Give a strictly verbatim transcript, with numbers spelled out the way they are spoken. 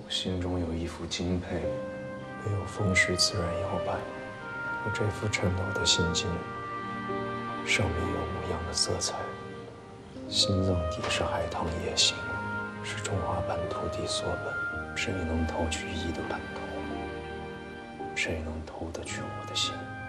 心中有一幅金佩， 没有风势自然摇摆。我这副沉楼的心境，上面有五样的色彩。心脏底是海棠夜行，是中华版土地所本。谁能偷去一的版图？谁能偷得去我的心？